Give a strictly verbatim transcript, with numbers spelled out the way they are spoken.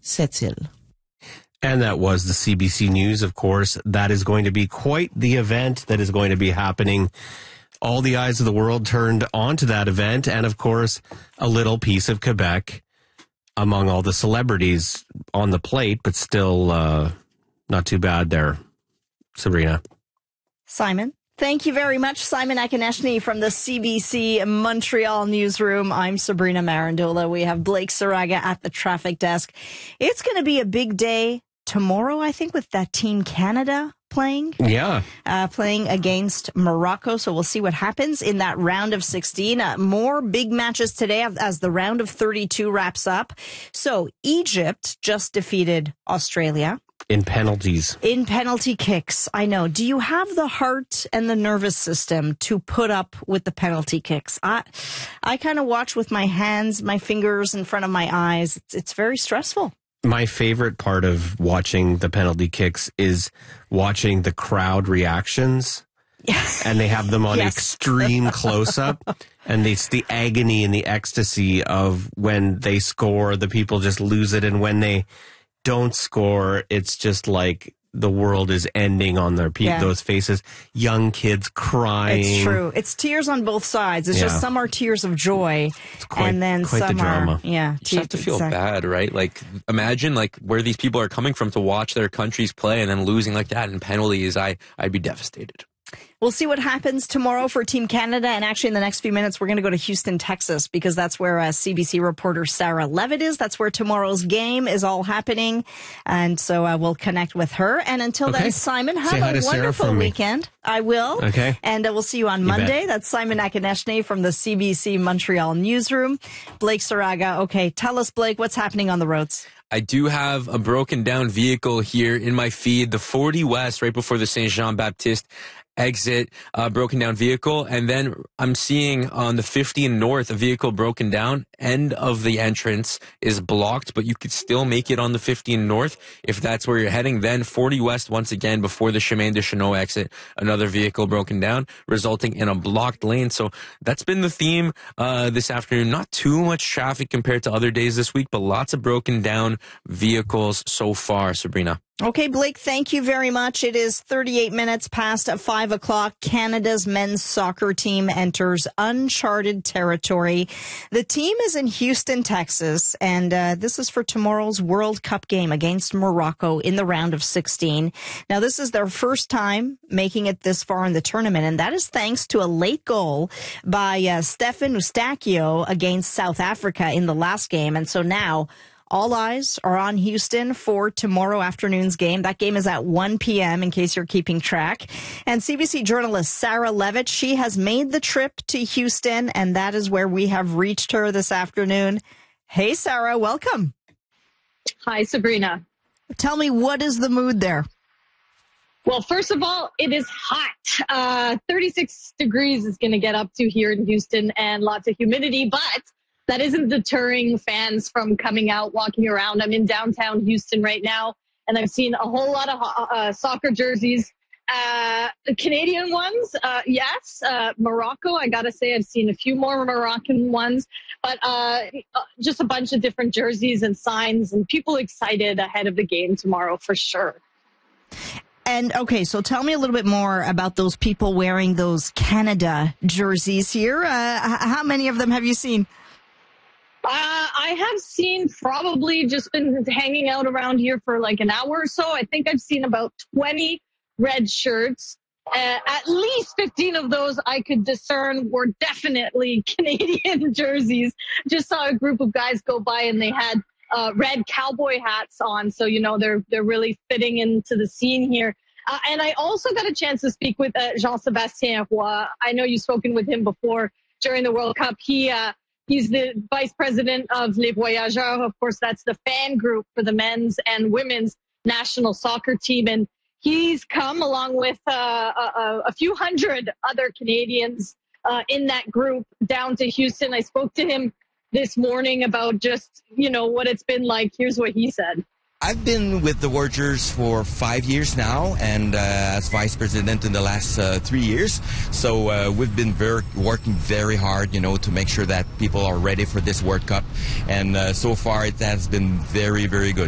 Sept-Îles. And that was the C B C News, of course. That is going to be quite the event that is going to be happening. All the eyes of the world turned onto that event, and of course, a little piece of Quebec among all the celebrities on the plate, but still uh, not too bad there. Sabrina. Simon. Thank you very much, Simon Akineshny from the C B C Montreal newsroom. I'm Sabrina Marandola. We have Blake Saraga at the traffic desk. It's going to be a big day tomorrow, I think, with that Team Canada playing. Yeah. Uh, playing against Morocco. So we'll see what happens in that round of sixteen. Uh, more big matches today as the round of thirty-two wraps up. So Egypt just defeated Australia. In penalties. In penalty kicks. I know. Do you have the heart and the nervous system to put up with the penalty kicks? I I kind of watch with my hands, my fingers in front of my eyes. It's, it's very stressful. My favorite part of watching the penalty kicks is watching the crowd reactions. And they have them on Yes. extreme close-up. And it's the agony and the ecstasy of when they score, the people just lose it. And when they don't score, it's just like the world is ending on their pe- Yeah. those faces. Young kids crying. It's true. It's tears on both sides. It's Yeah. just some are tears of joy, quite- and then quite the some drama. are yeah. You just have to feel exactly. bad, right? Like, imagine like where these people are coming from to watch their countries play and then losing like that in penalties. I, I'd be devastated. We'll see what happens tomorrow for Team Canada. And actually, in the next few minutes, we're going to go to Houston, Texas, because that's where uh, C B C reporter Sarah Levitt is. That's where tomorrow's game is all happening. And so uh, we'll connect with her. And until Okay. then, Simon, have Say hi a to Sarah wonderful from me. weekend. I will. Okay. And uh, we'll see you on You Monday. bet. That's Simon Akineshny from the C B C Montreal newsroom. Blake Saraga. Okay, tell us, Blake, what's happening on the roads? I do have a broken down vehicle here in my feed, the forty West, right before the Saint Jean Baptiste exit, uh, broken down vehicle. And then I'm seeing on the fifty North, a vehicle broken down. End of the entrance is blocked, but you could still make it on the fifty North if that's where you're heading. Then forty West, once again, before the Chemin de Chenot exit, another vehicle broken down, resulting in a blocked lane. So that's been the theme uh, this afternoon. Not too much traffic compared to other days this week, but lots of broken down vehicles so far, Sabrina. Okay, Blake, thank you very much. It is thirty-eight minutes past five o'clock. Canada's men's soccer team enters uncharted territory. The team is in Houston, Texas, and uh, this is for tomorrow's World Cup game against Morocco in the round of sixteen. Now, this is their first time making it this far in the tournament, and that is thanks to a late goal by uh, Stefan Eustáquio against South Africa in the last game. And so now all eyes are on Houston for tomorrow afternoon's game. That game is at one p.m. in case you're keeping track. And C B C journalist Sarah Levitt, she has made the trip to Houston, and that is where we have reached her this afternoon. Hey, Sarah, welcome. Hi, Sabrina. Tell me, what is the mood there? Well, first of all, it is hot. Uh, thirty-six degrees is going to get up to here in Houston, and lots of humidity, but that isn't deterring fans from coming out, walking around. I'm in downtown Houston right now, and I've seen a whole lot of uh, soccer jerseys. Uh, Canadian ones, uh, yes. Uh, Morocco, I gotta say, I've seen a few more Moroccan ones, but uh, just a bunch of different jerseys and signs, and people excited ahead of the game tomorrow for sure. And okay, so tell me a little bit more about those people wearing those Canada jerseys here. Uh, how many of them have you seen? Uh, I have seen probably just been hanging out around here for like an hour or so. I think I've seen about twenty red shirts. Uh, at least fifteen of those I could discern were definitely Canadian jerseys. Just saw a group of guys go by and they had uh, red cowboy hats on. So, you know, they're, they're really fitting into the scene here. Uh, and I also got a chance to speak with uh, Jean-Sébastien Roy. I know you've spoken with him before during the World Cup. He, uh, He's the vice president of Les Voyageurs. Of course, that's the fan group for the men's and women's national soccer team. And he's come along with uh, a, a few hundred other Canadians uh, in that group down to Houston. I spoke to him this morning about just, you know, what it's been like. Here's what he said. I've been with the Warriors for five years now, and uh, as vice president in the last uh, three years. So uh, we've been very, working very hard, you know, to make sure that people are ready for this World Cup. And uh, so far, it has been very, very good.